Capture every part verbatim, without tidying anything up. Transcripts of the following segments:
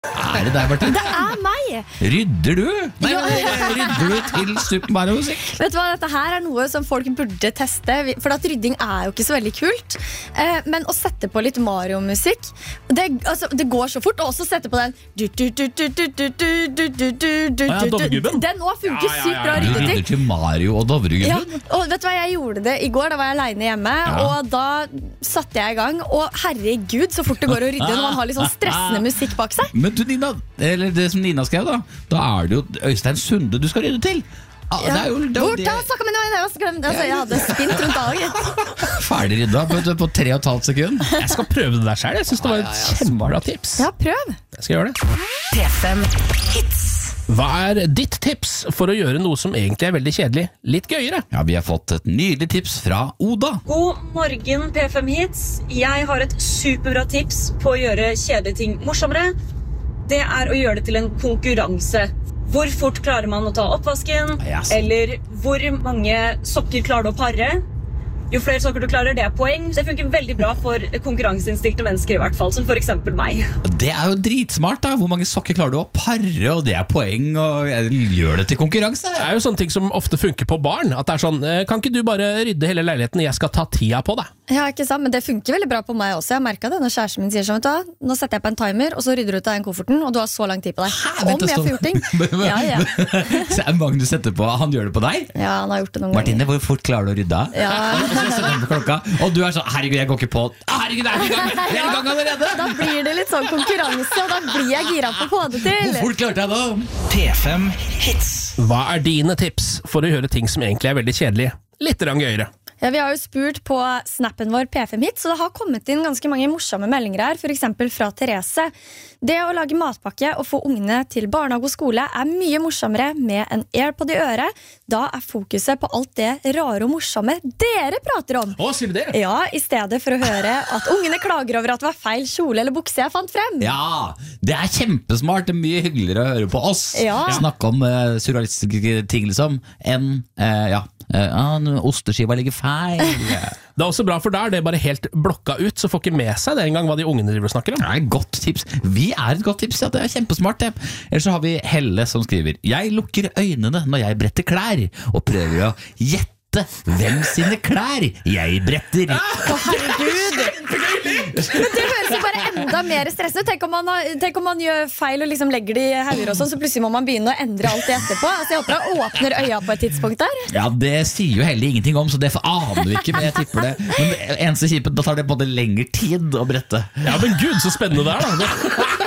Er det deg, Martin? Det er meg! Rydder du? Nei, rydder du til Super Mario-musikk? Vet du hva, dette her er noe som folk burde teste, for at rydding er jo ikke så veldig kult. Eh, men å sette på litt Mario-musikk, det, altså, det går så fort. Og også sette på den du, du, du, du, du, du, du, du, du, ja, Dovregubben. Den også funker Ja, ja, ja, sykt bra å Du rydde rydder til. til Mario og Dovregubben? Ja, og vet du hva, jeg gjorde det i går. Da var jeg alene hjemme, Ja. og da satte jeg i gang. Og herregud, så fort det går å rydde når man har litt sånn stressende musikk bak seg. Men du, Nina, eller det som Nina skrev da, da er det jo Øystein Sunde du skal rydde til. Ah, det er jo, det er jo Hvor da snakket vi nå? Jeg har glemt- altså, jeg hadde spint rundt dagen. ferdig rydda på, på tre og et halvt sekund. Jeg skal prøve det der selv. Jeg synes det var et kjempebra tips. Ja, prøv. Jeg skal gjøre det. P fem Hits. Hva er ditt tips for å gjøre noe som egentlig er veldig kjedelig, litt gøyere? Ja, vi har fått et nydelig tips fra Oda. God morgen, P fem Hits. Jeg har et superbra tips på å gjøre kjedelige ting morsommere. Det er å gjøre det til en konkurranse. Hvor fort klarer man å ta oppvasken? Yes. Eller hvor mange sokker klarer du å pare? Jo flere sokker du klarer, det er poeng. Det funker veldig bra for konkurranseinstinkte mennesker, i hvert fall, som for eksempel meg. Det er jo dritsmart da. Hvor mange sokker klarer du å pare, og det er poeng, og jeg gjør det til konkurranse. Det er jo sånne ting som ofte funker på barn. At det er sånn, eh, kan ikke du bare rydde hele leiligheten, jeg skal ta tida på deg. Ja, ikke sant, men det funker veldig bra på meg også. Jeg merket det når kjæresten min sier sånn, vet du hva, nå setter jeg på en timer, og så rydder du ut av den kofferten, og du har så lang tid på deg. Vent, Om jeg får gjort ting. Ja, ja. Så er det mange du setter på, han gjør det på deg? Ja, han har gjort det noen Martine, hvor fort klarer du å rydde? Ja. Så setter han på klokka, og du er sånn, herregud, jeg går ikke på. Herregud, jeg er i gang, jeg er i gang allerede. Da blir det litt sånn konkurranse, og da blir jeg gira på å få det til. Hvor fort klarte jeg da? P fem Hits. Hva er dine tips for å gjøre ting som egentlig er veldig kjedelige, litt gøyere? Ja, vi har jo spurt på snappen vår P fem Hits, og det har kommet inn ganske mange morsomme meldinger her, for eksempel fra Therese. Det å lage matpakke og få ungene til barnehage og skole er mye morsommere med en AirPod i øret. Da er fokuset på alt det rare og morsomme dere prater om. Å, sier du det? Ja, i stedet for å høre at ungene klager over at det var feil kjole eller bukse jeg fant frem. Ja, det er kjempesmart. Det er mye hyggeligere å høre på oss. Ja. Snakke om uh, surrealistiske ting liksom, enn, uh, ja, uh, osteskiva ligger feil. Det er også bra, for da er det bare helt blokka ut, så får ikke med seg det engang hva de ungene driver og snakker om. Det er et godt tips. Vi er et godt tips, ja, det er kjempesmart det. Ellers så har vi Helle som skriver: jeg lukker øynene når jeg bretter klær, og prøver å gjette hvem sine klær jeg bretter. Å, herregud! Men det høres jo bare enda mer stressende. Tenk om man, har, tenk om man gjør feil og liksom legger det i hauger og sånn, så plutselig må man begynne å endre alt det etterpå. Altså, jeg håper han åpner øya på et tidspunkt der. Ja, det sier jo Helle ingenting om, så det aner vi ikke, men jeg tipper det. Men det eneste kjipe, da tar det både lengre tid å brette. Ja, men gud, så spennende det er da.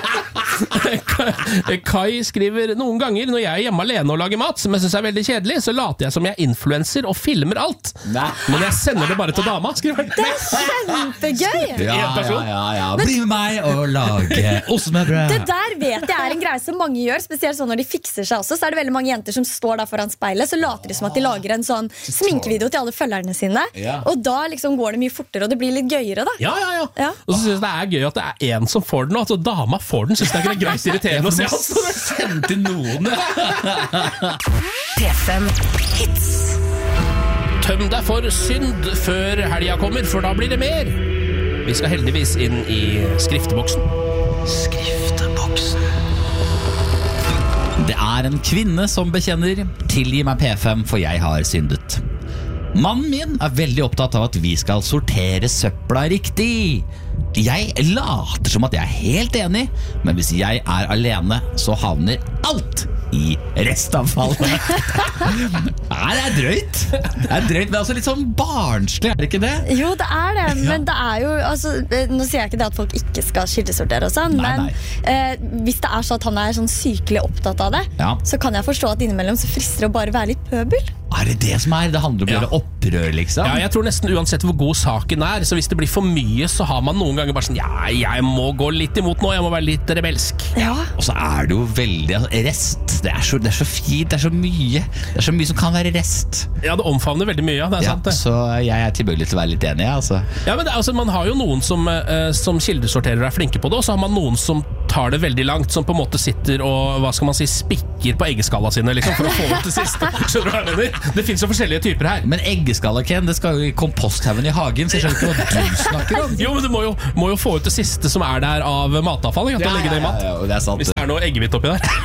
Kai skriver: noen ganger når jeg er hjemme alene og lager mat som jeg synes er veldig kjedelig, så later jeg som jeg er influencer og filmer alt. Nei. Men jeg sender det bare til dama, skriver han. Det er kjempegøy! Ja, ja, ja, ja. Bli med meg og lage ostemørbrød. Det der vet jeg er en greie som mange gjør, spesielt sånn når de fikser seg også. Så er det veldig mange jenter som står der foran speilet, så later de som at de lager en sånn sminkevideo til alle følgerne sine. Ja. Og da liksom går det mye fortere, og det blir litt gøyere da. Ja, ja, ja, Ja. Og så synes jeg det er gøy at det er en som får den, og altså dama får den. Synes det er ikke greit irriterende å se alt. Send til noen. P fem Hits. Tøm deg for synd før helga kommer, for da blir det mer. Vi skal heldigvis inn i skrifteboksen. Skrifteboksen. Det er en kvinne som bekjenner: tilgi meg P fem, for jeg har syndet. Mannen min er veldig opptatt av at vi skal sortere søpla riktig. Jeg later som at jeg er helt enig, men hvis jeg er alene, så havner alt i restavfallet. Nei, det er drøyt. Det er drøyt, men altså litt sånn barnslig, er det ikke det? Jo, det er det, men det er jo altså, nå sier jeg ikke det at folk ikke skal kildesortere og sånn, Nei, men nei. eh, hvis det er sånn at han er sånn sykelig opptatt av det, Ja. så kan jeg forstå at innimellom så frister det å bare være litt pøbel. Er det det som er? Det handler om å Ja. gjøre opprør, liksom. Ja, jeg tror nesten uansett hvor god saken er, så hvis det blir for mye, så har man noen ganger bare sånn, ja, jeg må gå litt imot nå, jeg må være litt rebelsk. Ja. Og så er det jo veldig altså, rest. Det er, så, det er så fint, det er så mye. Det er så mye som kan være rest. Ja, det omfavner veldig mye, ja, det er Ja, sant det. så jeg er tilbøyelig til å være litt enig, altså. Ja, men det, altså, man har jo noen som, eh, som kildesorterer og er flinke på det, og så har man noen som tar det veldig langt, som på en måte sitter og, hva skal man si, spikker på eggeskalla sine, liksom, for å få ut det siste. Skjønner du hva jeg mener? Det finnes jo forskjellige typer her. Men eggeskaller, Ken, det skal jo i komposthaugen i hagen, så jeg skjønner ikke hva du snakker om. Jo, men du må jo, må jo få ut det siste som er der av matavfall, ikke? At du legger det i mat. Ja, ja, ja, det er sant. Hvis det er noe eggehvitt oppi der.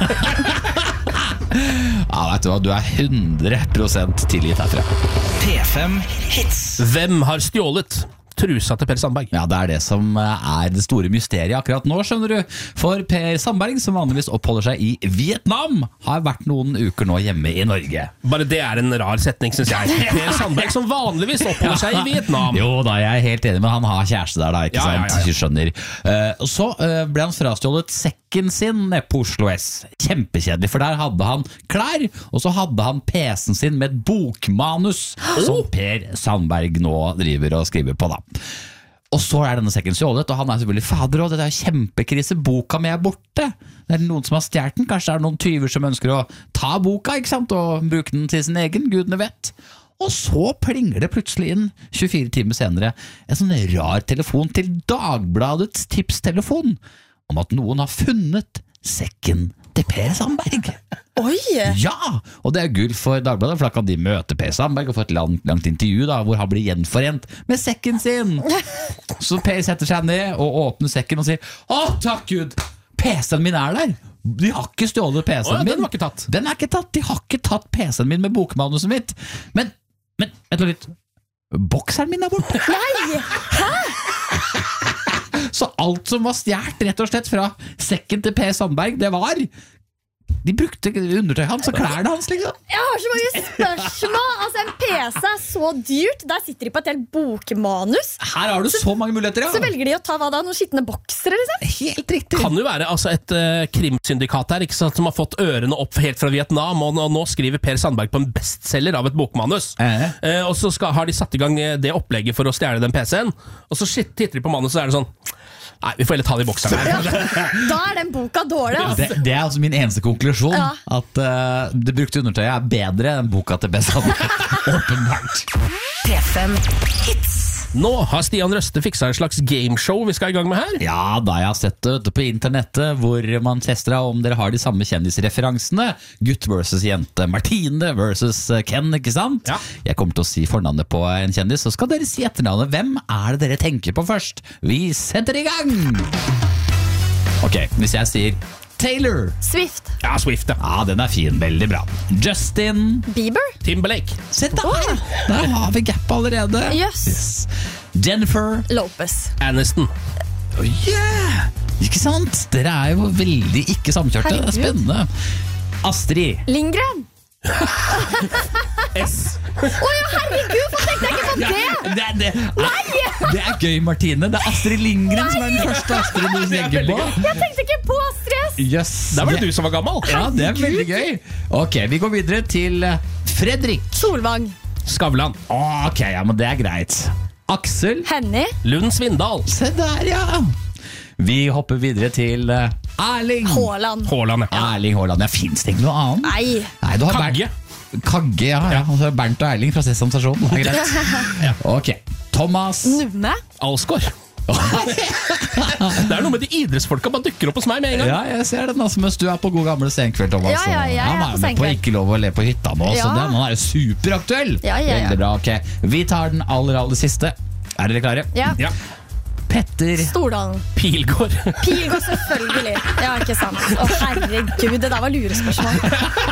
Ja, vet du hva, du er hundre prosent tilgitt herfra. P fem Hits. Hvem har stjålet trusa til Per Sandberg? Ja, det er det som er det store mysteriet akkurat nå, skjønner du. For Per Sandberg, som vanligvis oppholder seg i Vietnam, har vært noen uker nå hjemme i Norge. Bare det er en rar setning, synes jeg. Per Sandberg som vanligvis oppholder seg i Vietnam. Jo da, jeg er helt enig, men han har kjæreste der da, ikke Ja, ja, sant? ja, ja. Du skjønner. Uh, og så uh, ble han frastjålet sekken sin på Oslo S. Kjempekjedelig, for der hadde han klær, og så hadde han P C-en sin med et bokmanus, som Per Sandberg nå driver og skriver på da. Og så er denne sekken stjålet, og han er selvfølgelig fader, og det er kjempekrise, boka mi er borte. Det er noen som har stjert den, kanskje er det noen tyver som ønsker å ta boka, ikke sant, og bruke den til sin egen, gudene vet. Og så plinger det plutselig inn tjuefire timer senere en sånn rar telefon til Dagbladets tipstelefon om at noen har funnet sekken til Per Sandberg. Oi! Ja, og det er gull for Dagbladet, for da kan de møte Per Sandberg og få et langt, langt intervju da, hvor han blir gjenforent med sekken sin. Så Per setter seg ned og åpner sekken og sier: «Å, takk Gud, P C-en min er der. De har ikke stjålet P C-en Å, ja, min. den var ikke tatt. Den er ikke tatt, de har ikke tatt P C-en min med bokmanuset mitt. Men, men, vent litt, bokseren min er borte.» Nei! Så alt som var stjert rett og slett fra sekken til Per Sandberg, det var de brukte undertøyet hans og klærne hans, liksom. Jeg har så mange spørsmål. Altså, en P C er så dyrt. Der sitter de på et helt bokmanus. Her har du så mange muligheter, ja. Så velger de å ta hva da? Noen skittende boksere, liksom? Helt riktig. Kan jo være altså, et uh, krimsyndikat her, ikke sant, som har fått ørene opp helt fra Vietnam, og, og nå skriver Per Sandberg på en bestselger av et bokmanus. Eh. Uh, og så skal, har de satt i gang det opplegget for å stjele den P C-en, og så shit, titter de på manuset, så er det sånn: nei, vi får heller ta det i bokseren her. Da er den boka dårlig, altså. Det, det er altså min eneste konklusjon, Ja. at uh, det brukte undertøyet er bedre enn boka til Per Sandberg. Åpenbart. P fem Hits. Nå har Stian Røste fiksa en slags gameshow vi skal i gang med her. Ja, da jeg har sett det på internettet, hvor man tester av om dere har de samme kjendisreferansene. Gutt versus jente. Martine versus Ken, ikke sant? Ja. Jeg kommer til å si fornavnet på en kjendis, så skal dere si etternavnet. Hvem er det dere tenker på først? Vi setter i gang! Ok, hvis jeg sier Taylor. Swift. Ja, Swift, ja. Ja, den er fin, veldig bra. Justin. Bieber. Timberlake. Se der! Der har vi gap allerede. Yes. Yes. Jennifer. Lopez. Aniston. Oh, yeah! Ikke sant? Dere er jo veldig ikke samkjørte. Det er Herregud. spennende. Astrid. Lindgren. S. Å ja, herregud, hvorfor tenkte jeg ikke på det? Det, er- det, er, det er gøy, Martine. Det er Astrid Lindgren som er den første Astrid du tenker på. Jeg tenkte ikke på Astrid. Yes, Der var det du som var gammel. Ja, det er veldig gøy. Ok, vi går videre til Fredrik. Solvang. Skavlan. Ok, ja, men det er greit. Aksel. Henny. Lund Svindal. Se der, ja. Vi hopper videre til eh, Erling. Haaland. Haaland, ja. Erling Haaland. Ja, finnes det ikke noe annet? Nei. Nei, du har Kagge. Bernt. Kagge, ja. ja. Og så Bernt og Erling fra Sesam Stasjon. Det er greit. Ok, Thomas. Numme. Alsgaard. Det er noe med de idrettsfolka bare dukker opp hos meg med en gang. Ja, jeg ser den altså, mens du er på god gamle senkveld, Thomas. Ja, ja, jeg er han på er med på senkveld. Ikke lov å le på hytta nå, så Ja. den, han er jo superaktuell. Ja, ja, ja. Veldig bra, ok. Vi tar den aller, aller siste. Er dere klare? Ja. Ja. Petter. Stordalen. Pilgård. Pilgård, selvfølgelig. Ja, ikke sant. Å, herregud, det der var lurespørsmål.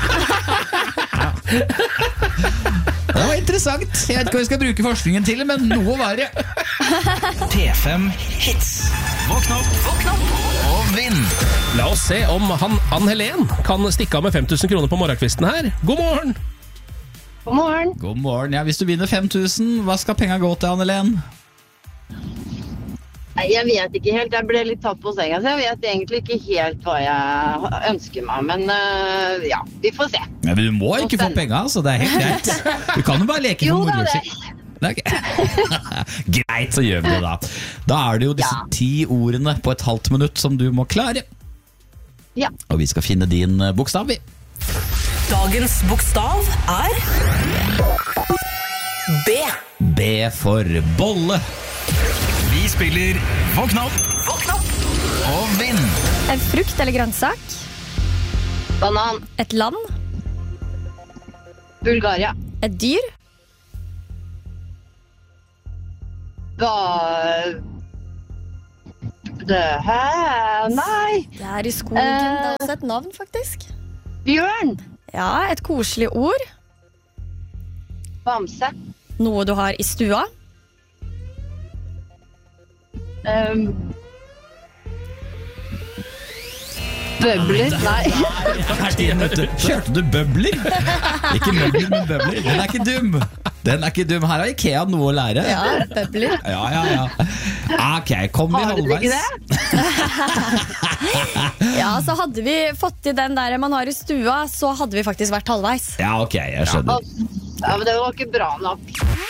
Det var interessant. Jeg vet ikke hva vi skal bruke forskningen til, men noe var det. P fem Hits. Våkn opp, våkn opp og vinn. La oss se om han, Ann Helen kan stikke av med fem tusen kroner på morgenkvisten her. God morgen! God morgen. God morgen. Ja, hvis du vinner fem tusen, hva skal penga gå til, Anne-Helen? Nei, Jeg vet ikke helt, jeg ble litt tatt på senga, så jeg vet egentlig ikke helt hva jeg ønsker meg, men øh, ja, vi får se. Ja, men du må ikke få penga, så det er helt greit. Du kan jo bare leke Jo for da, moro det. skyld. Det er ok. Greit, så gjør vi det da. Da er det jo disse Ja. ti ordene på et halvt minutt som du må klare. Ja. Og vi skal finne din eh, bokstav i. Dagens bokstav er B. B for bolle. Vi spiller Våkn opp Våkn opp og vinn. En frukt eller grønnsak. Banan. Et land. Bulgaria. Et dyr. Ba... Det her... Nei. Det er i skogen. Eh. Det er også et navn, faktisk. Bjørn. Ja, et koselig ord. Bamse. Noe du har i stua. Um, bøbler. Nei. Kjørte du bøbler? Ikke møbler, men bøbler. Den er ikke dum. Den er ikke dum. Her har IKEA noe å lære. Ja, bøbler. Ja, ja, ja. Ok, kom vi Har du ikke halvveis. det? Ja, så hadde vi fått til den der man har i stua, så hadde vi faktisk vært halvveis. Ja, ok, jeg skjønner. Ja, men det var ikke bra nok.